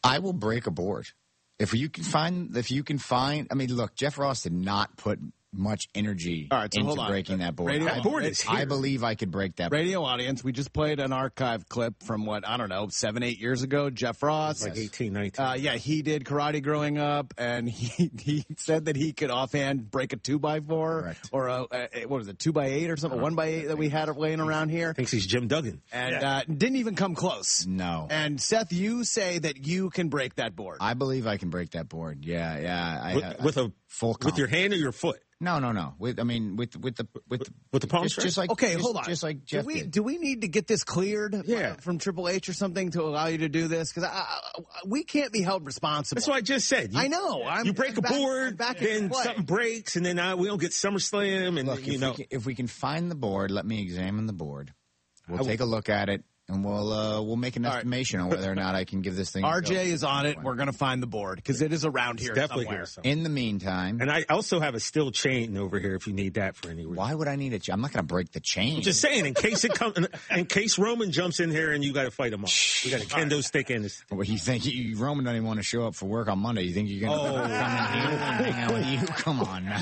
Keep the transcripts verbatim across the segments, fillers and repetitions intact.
I will break a board. If you can find, if you can find, I mean, look, Jeff Ross did not put much energy All right, so into hold on. breaking that board. Radio, I, board is I here. believe I could break that board. Radio audience, we just played an archive clip from what, I don't know, seven, eight years ago. Jeff Ross. Like eighteen, nineteen. Uh, yeah, he did karate growing up, and he he said that he could offhand break a two by four Correct. or a, a what was it, two by eight or something, one by eight that we had laying around here, Thinks he's Jim Duggan. and uh, didn't even come close. No. And Seth, you say that you can break that board. I believe I can break that board. Yeah, yeah. I, With, I, with a full with your confidence. hand or your foot? No, no, no. With I mean, with with the with the, With the palm just, strike? just like Okay, just, hold on. just like Jeff do we did. do we need to get this cleared? Yeah. uh, from Triple H or something to allow you to do this? Because I, I, we can't be held responsible. That's what I just said. You, I know. I'm, you break I'm a back- I'm board, back in then play. something breaks, and then uh, we don't get SummerSlam, and Look, you if, know. we can, if we can find the board, let me examine the board. We'll I will- take a look at it, and we'll uh, we'll make an All right. estimation on whether or not I can give this thing. a R go. J is on it. We're going to find the board because it is around here definitely somewhere. here somewhere. In the meantime, And I also have a steel chain over here if you need that for any reason. why would I need it? I'm not going to break the chain. I'm just saying, in case it comes, in case Roman jumps in here and you got to fight him off, we got a kendo stick in this. What you think? You, Roman doesn't even want to show up for work on Monday. You think you're going to Oh. come in here and hang out with you? Come on now.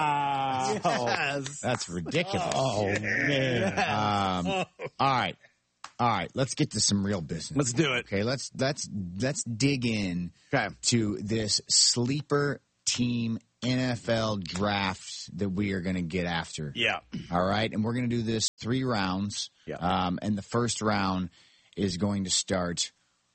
Wow! Yes. That's ridiculous. Oh man! Um, all right, all right. Let's get to some real business. Let's do it. Okay, let's let's let's dig in Okay. to this sleeper team N F L draft that we are going to get after. Yeah. All right, and we're going to do this three rounds. Yeah. Um, and the first round is going to start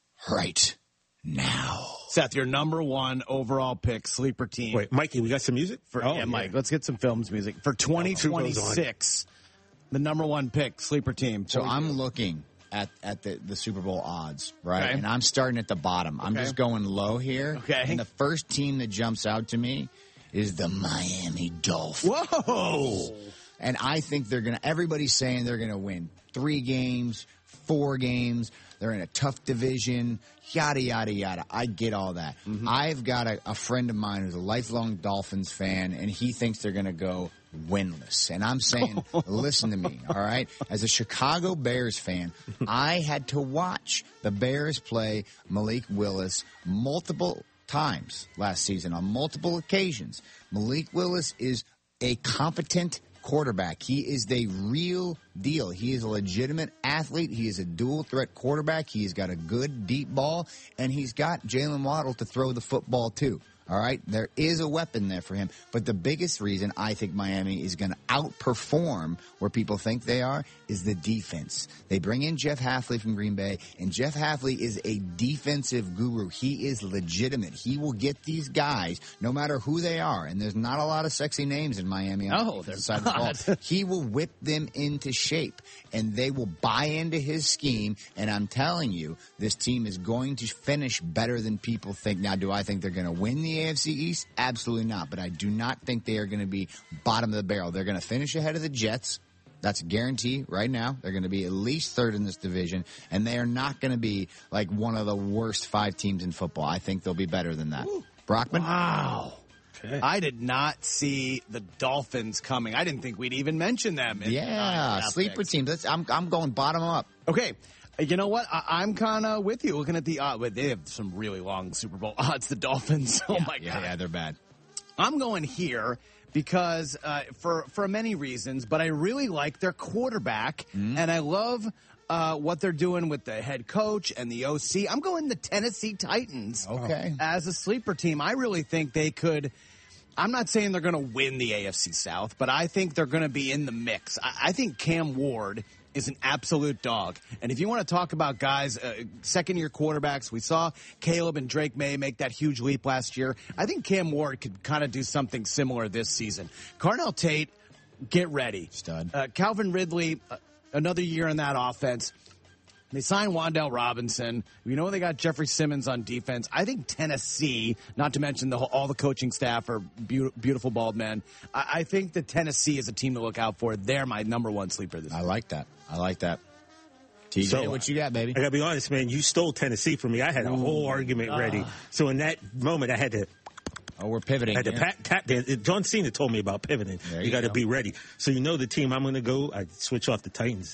right now. Seth, your number one overall pick, sleeper team. Wait, Mikey, we got some music For, Oh, yeah, Mike, let's get some films music. For twenty twenty-six, the number one pick, sleeper team. So What do we I'm do? looking at at the, the Super Bowl odds, right? Okay. And I'm starting at the bottom. I'm Okay. just going low here. Okay. And the first team that jumps out to me is the Miami Dolphins. Whoa! And I think they're going to, everybody's saying they're going to win three games, four games. They're in a tough division, yada, yada, yada. I get all that. Mm-hmm. I've got a, a friend of mine who's a lifelong Dolphins fan, and he thinks they're going to go winless. And I'm saying, listen to me, all right? As a Chicago Bears fan, I had to watch the Bears play Malik Willis multiple times last season on multiple occasions. Malik Willis is a competent quarterback. He is the real deal. He is a legitimate athlete. He is a dual threat quarterback. He's got a good deep ball, and he's got Jalen Waddle to throw the football too. All right, there is a weapon there for him. But the biggest reason I think Miami is going to outperform where people think they are is the defense. They bring in Jeff Hafley from Green Bay, and Jeff Hafley is a defensive guru. He is legitimate. He will get these guys, no matter who they are. And there's not a lot of sexy names in Miami on No, the defensive there's side of the ball. not. He will whip them into shape, and they will buy into his scheme. And I'm telling you, this team is going to finish better than people think. Now, do I think they're going to win the A F C East? Absolutely not. But I do not think they are going to be bottom of the barrel. They're going to finish ahead of the Jets. That's a guarantee right now. They're going to be at least third in this division, and they are not going to be like one of the worst five teams in football. I think they'll be better than that. Brockman? Wow. Okay. I did not see the Dolphins coming. I didn't think we'd even mention them. In Yeah, uh, draft sleeper picks. teams. That's, I'm, I'm going bottom up. Okay. You know what? I, I'm kind of with you. Looking at the odds, but they have some really long Super Bowl odds. The Dolphins. Oh my Yeah, god. yeah, they're bad. I'm going here because uh, for for many reasons, but I really like their quarterback, and I love uh, what they're doing with the head coach and the O C. I'm going the Tennessee Titans. Okay. As a sleeper team, I really think they could. I'm not saying they're going to win the A F C South, but I think they're going to be in the mix. I, I think Cam Ward is an absolute dog. And if you want to talk about guys, uh, second-year quarterbacks, we saw Caleb and Drake May make that huge leap last year. I think Cam Ward could kind of do something similar this season. Carnell Tate, get ready. Stud. Uh, Calvin Ridley, uh, another year in that offense. They signed Wan'Dale Robinson. We know they got Jeffrey Simmons on defense. I think Tennessee, not to mention the whole, all the coaching staff are be- beautiful bald men. I-, I think that Tennessee is a team to look out for. They're my number one sleeper this I year. like that. I like that. T J, So, what you got, baby? I gotta be honest, man. You stole Tennessee from me. I had a whole argument ready. So in that moment, I had to Oh, we're pivoting. had to here. pat, tap dance. John Cena told me about pivoting. There You, you got to go. be ready. So you know the team I'm going to go. I switch off the Titans.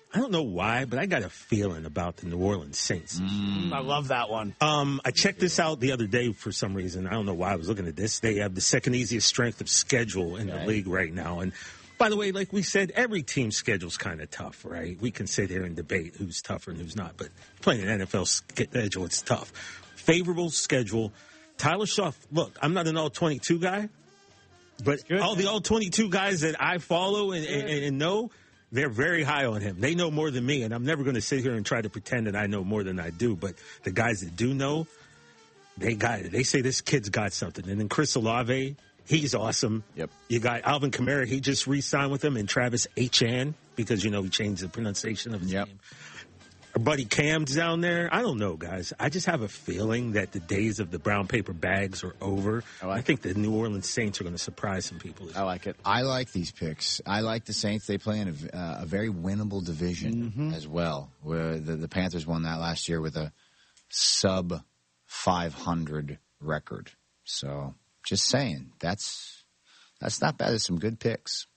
I don't know why, but I got a feeling about the New Orleans Saints. Mm, I love that one. Um, I checked this out the other day for some reason. I don't know why I was looking at this. They have the second easiest strength of schedule in the right. league right now. And by the way, like we said, every team's schedule's kind of tough, right? We can sit here and debate who's tougher and who's not, but playing an N F L schedule, it's tough. Favorable schedule. Tyler Shuff, look, I'm not an all twenty-two guy, but Good, all man. the all twenty-two guys that I follow and, and, and know, they're very high on him. They know more than me, and I'm never going to sit here and try to pretend that I know more than I do. But the guys that do know, they got it. They say this kid's got something. And then Chris Olave, he's awesome. Yep. You got Alvin Kamara. He just re-signed with him, and Travis Etienne because, you know, he changed the pronunciation of his Yep. name. Our buddy Cam's down there. I don't know, guys. I just have a feeling that the days of the brown paper bags are over. I like I think the New Orleans Saints are going to surprise some people. I like it. I like these picks. I like the Saints. They play in a, uh, a very winnable division Mm-hmm. as well. Where the, the Panthers won that last year with a sub five hundred record. So just saying, that's that's not bad. There's some good picks.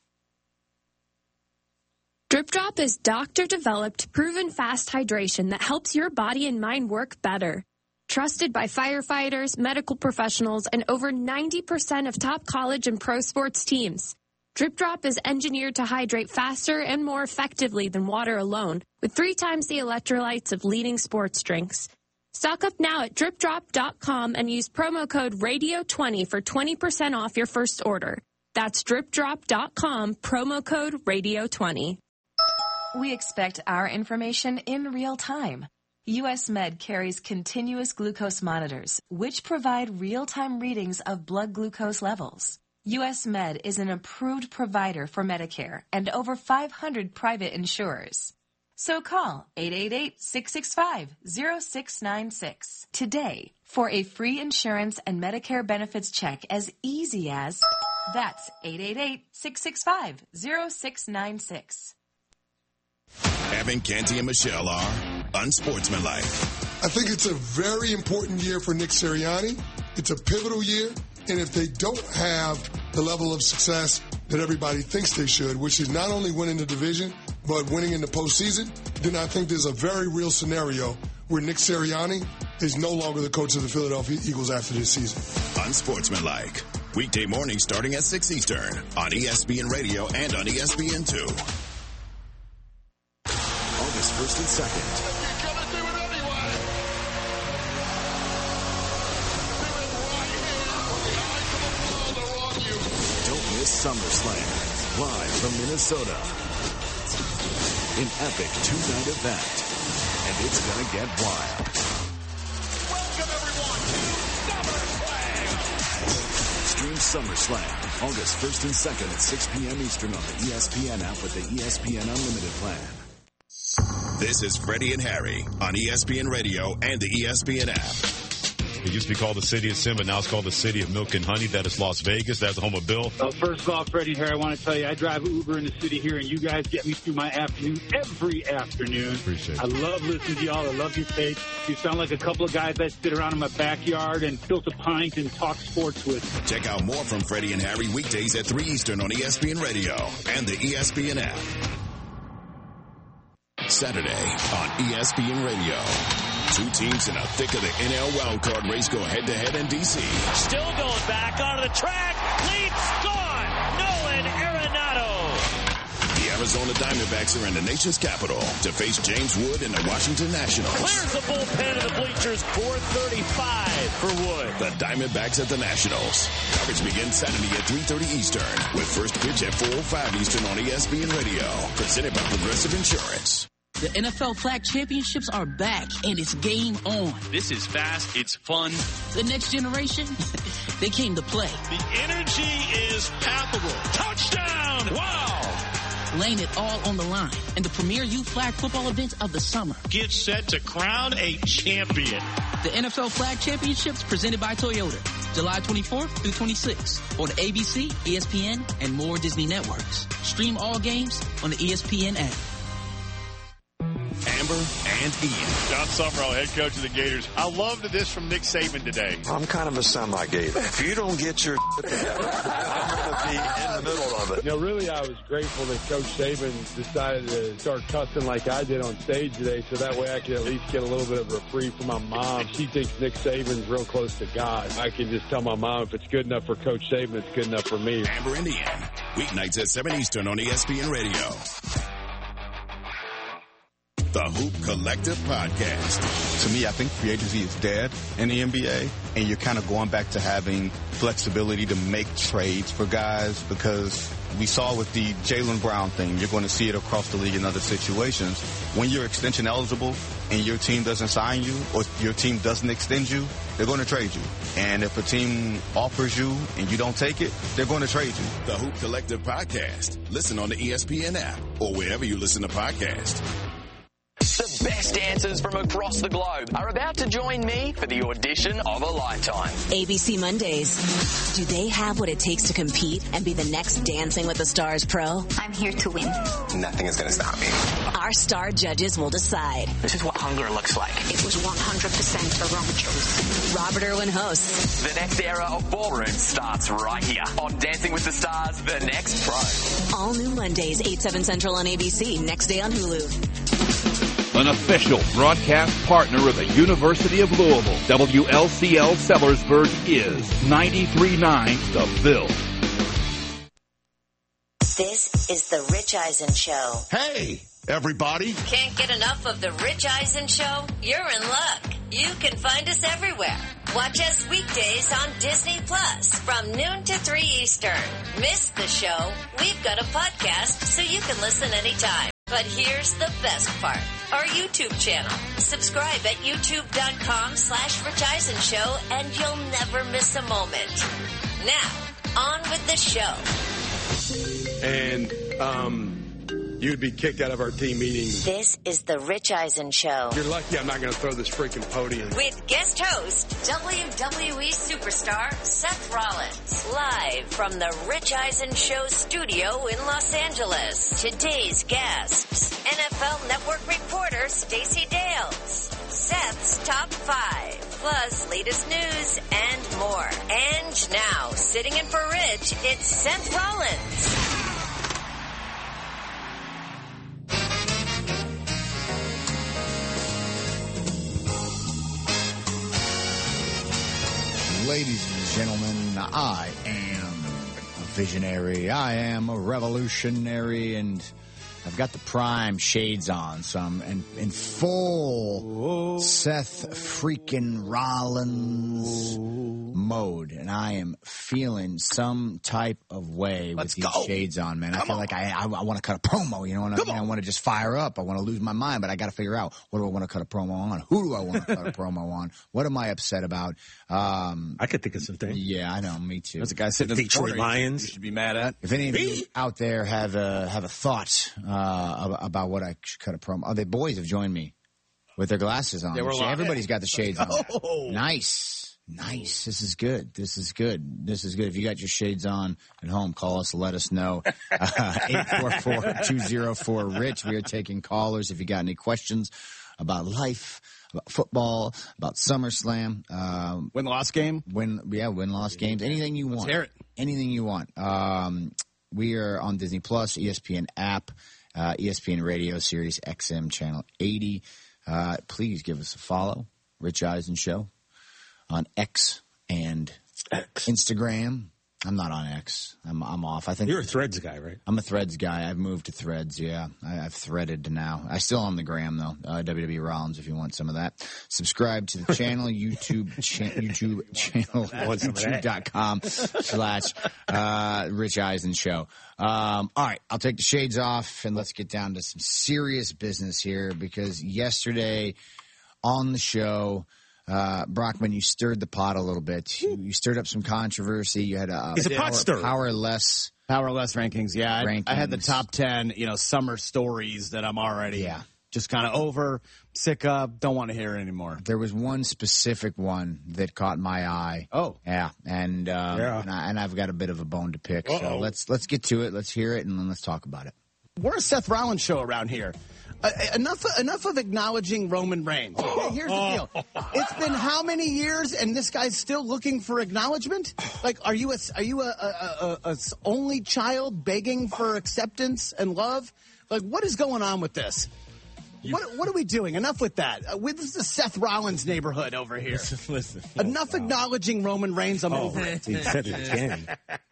Drip Drop is doctor-developed, proven fast hydration that helps your body and mind work better. Trusted by firefighters, medical professionals, and over ninety percent of top college and pro sports teams. Drip Drop is engineered to hydrate faster and more effectively than water alone, with three times the electrolytes of leading sports drinks. Stock up now at drip drop dot com and use promo code radio twenty for twenty percent off your first order. That's drip drop dot com, promo code radio twenty. We expect our information in real time. U S Med carries continuous glucose monitors, which provide real-time readings of blood glucose levels. U S Med is an approved provider for Medicare and over five hundred private insurers. So call eight eight eight, six six five, zero six nine six today for a free insurance and Medicare benefits check as easy as... That's eight eight eight, six six five, zero six nine six. Evan, Canty, and Michelle are unsportsmanlike. I think it's a very important year for Nick Sirianni. It's a pivotal year, and if they don't have the level of success that everybody thinks they should, which is not only winning the division, but winning in the postseason, then I think there's a very real scenario where Nick Sirianni is no longer the coach of the Philadelphia Eagles after this season. Unsportsmanlike. Weekday mornings starting at six Eastern on E S P N Radio and on E S P N two. August first and second. Don't miss SummerSlam, live from Minnesota. An epic two-night event, and it's gonna get wild. Welcome everyone to SummerSlam! Stream SummerSlam, August first and second at six p.m. Eastern on the E S P N app with the E S P N Unlimited plan. This is Freddie and Harry on E S P N Radio and the E S P N app. It used to be called the City of Sin, but now it's called the City of Milk and Honey. That is Las Vegas. That's the home of Bill. Uh, first of all, Freddie here, I want to tell you, I drive Uber in the city here, and you guys get me through my afternoon every afternoon. Appreciate it. I love listening to y'all. I love your take. You sound like a couple of guys that sit around in my backyard and tilt a pint and talk sports with. Check out more from Freddie and Harry weekdays at three Eastern on E S P N Radio and the E S P N app. Saturday on E S P N Radio. Two teams in the thick of the N L wildcard race go head-to-head in D C. Still going back onto the track. Leaps gone. Nolan Arenado. The Arizona Diamondbacks are in the nation's capital to face James Wood and the Washington Nationals. Clears the bullpen of the bleachers. four thirty-five for Wood. The Diamondbacks at the Nationals. Coverage begins Saturday at three thirty Eastern with first pitch at four oh five Eastern on E S P N Radio. Presented by Progressive Insurance. The N F L Flag Championships are back, and it's game on. This is fast. It's fun. The next generation, they came to play. The energy is palpable. Touchdown! Wow! Laying it all on the line. And the premier youth flag football event of the summer. Get set to crown a champion. The N F L Flag Championships presented by Toyota. July twenty-fourth through twenty-sixth on A B C, E S P N, and more Disney networks. Stream all games on the E S P N app. Amber and and Ian. John Summerall, head coach of the Gators. I loved this from Nick Saban today. I'm kind of a semi-Gator. If you don't get your together, I'm going to be in the middle of it. You know, really, I was grateful that Coach Saban decided to start cussing like I did on stage today, so that way I could at least get a little bit of a reprieve from my mom. She thinks Nick Saban's real close to God. I can just tell my mom if it's good enough for Coach Saban, it's good enough for me. Amber and Ian, weeknights at seven Eastern on E S P N Radio. The Hoop Collective Podcast. To me, I think free agency is dead in the N B A, and you're kind of going back to having flexibility to make trades for guys, because we saw with the Jaylen Brown thing, you're going to see it across the league in other situations. When you're extension eligible and your team doesn't sign you or your team doesn't extend you, they're going to trade you. And if a team offers you and you don't take it, they're going to trade you. The Hoop Collective Podcast. Listen on the E S P N app or wherever you listen to podcasts. The best dancers from across the globe are about to join me for the audition of a lifetime. A B C Mondays. Do they have what it takes to compete and be the next Dancing with the Stars pro? I'm here to win. Nothing is going to stop me. Our star judges will decide. This is what hunger looks like. It was one hundred percent the wrong choice. Robert Irwin hosts. The next era of ballroom starts right here on Dancing with the Stars, The Next Pro. All new Mondays, eight, seven Central on A B C. Next day on Hulu. An official broadcast partner of the University of Louisville, W L C L Sellersburg is ninety-three point nine The Ville. This is the Rich Eisen Show. Hey, everybody. Can't get enough of the Rich Eisen Show? You're in luck. You can find us everywhere. Watch us weekdays on Disney Plus from noon to three Eastern. Miss the show? We've got a podcast so you can listen anytime. But here's the best part. Our YouTube channel. Subscribe at youtube.com slash Rich Eisen Show and you'll never miss a moment. Now, on with the show. And, um... you'd be kicked out of our team meeting. This is the Rich Eisen Show. You're lucky I'm not going to throw this freaking podium. With guest host, W W E superstar Seth Rollins. Live from the Rich Eisen Show studio in Los Angeles. Today's guests, N F L Network reporter Stacey Dales. Seth's Top five, plus latest news and more. And now, sitting in for Rich, it's Seth Rollins. Ladies and gentlemen, I am a visionary. I am a revolutionary, and I've got the prime shades on, so I'm in, in full Whoa. Seth freaking Rollins mode, and I am feeling some type of way with Let's these go. shades on, man. Come I feel on. like I, I, I want to cut a promo, you know what I mean? I want to just fire up. I want to lose my mind, but I got to figure out, what do I want to cut a promo on? Who do I want to cut a promo on? What am I upset about? Um, I could think of some things. Yeah, I know. Me too. There's a guy sitting in the Detroit corner Lions. you should be mad at. If any of you out there have a have a thought uh, about what I should cut a promo, oh, the boys have joined me with their glasses on. They were live. Everybody's got the shades on. go. Nice, nice. This is good. This is good. This is good. If you got your shades on at home, call us. Let us know. eight four four, two oh four, RICH. We are taking callers. If you got any questions about life, about football, about SummerSlam, um, Win loss game. win, yeah, win loss games, anything you Let's want. hear it. Anything you want. Um, we are on Disney Plus, E S P N app, uh, E S P N Radio, Sirius X M channel eighty. Uh, please give us a follow, Rich Eisen Show, on X and X. Instagram. I'm not on X. I'm I'm off. I think You're a Threads guy, right? I'm a Threads guy. I've moved to Threads. Yeah, I, I've threaded now. I still on the gram though. Uh, W W E Rollins, if you want some of that. Subscribe to the channel, YouTube cha- YouTube channel, YouTube dot com slash uh, Rich Eisen Show. Um, all right, I'll take the shades off and let's get down to some serious business here, because yesterday on the show, Uh, Brockman, you stirred the pot a little bit. You, you stirred up some controversy. You had a, He's a pot stirrer. powerless. Power less rankings, yeah. I, Rankings. I had the top ten, you know, summer stories that I'm already Yeah. just kind of over, sick of, don't want to hear anymore. There was one specific one that caught my eye. Oh. Yeah, and um, Yeah. and, I, and I've got a bit of a bone to pick. So Uh-oh. let's let's get to it. Let's hear it, and then let's talk about it. We're a Seth Rollins show around here. Uh, enough, enough of acknowledging Roman Reigns. Okay, here's the deal. It's been how many years, and this guy's still looking for acknowledgement? Like, are you a, are you a, a, a, a only child begging for acceptance and love? Like, what is going on with this? What, what are we doing? Enough with that. Uh, with, this is the Seth Rollins neighborhood over here. Listen, listen. Enough wow. acknowledging Roman Reigns. I'm oh, over it. He said it again.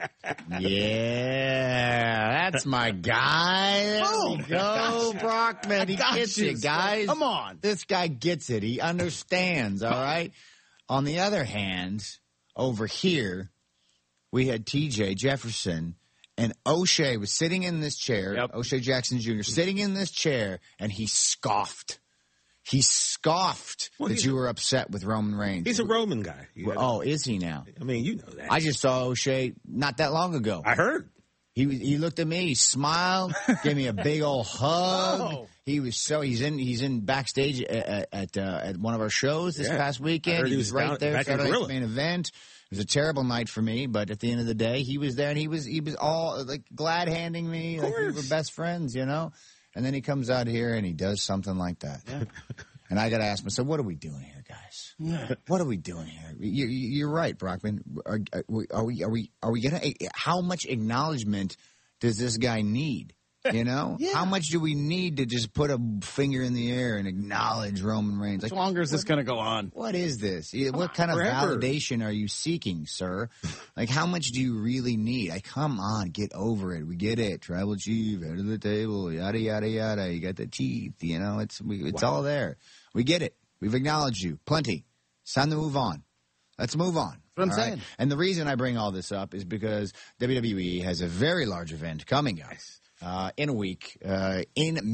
Yeah, that's my guy. There Oh, we go, Brockman. He Got gets you, it, guys. Come on. This guy gets it. He understands, all right? On the other hand, over here, we had T J Jefferson, and O'Shea was sitting in this chair, Yep. O'Shea Jackson Junior, sitting in this chair, and he scoffed. He scoffed Well, that he's you a- were upset with Roman Reigns. He's a Roman guy. You Well, know? oh, is he now? I mean, you know that. I just saw O'Shea not that long ago. I heard. He was- he looked at me, he smiled, gave me a big old hug. Oh. He was so he's in he's in backstage at at, uh, at one of our shows this Yeah. past I weekend. heard He he was was right down- there, back in Saturday Gorilla. main event. It was a terrible night for me, but at the end of the day, he was there and he was he was all like glad handing me like we were best friends, you know. And then he comes out here and he does something like that. Yeah. And I got to ask myself, what are we doing here, guys? What are we doing here? You, you're right, Brockman. Are, are we? Are we? Are we? Are we gonna? How much acknowledgement does this guy need? You know, Yeah. how much do we need to just put a finger in the air and acknowledge Roman Reigns? How Like, longer is this going to go on? what is this? Yeah, What kind of forever. validation are you seeking, sir? Like, how much do you really need? Like, come on, get over it. We get it. Tribal chief, head of the table, yada yada yada. You got the teeth. You know, it's we, it's all there. We get it. We've acknowledged you. Plenty. It's time to move on. Let's move on. That's what I'm all right? saying. And the reason I bring all this up is because W W E has a very large event coming up uh, in a week uh, in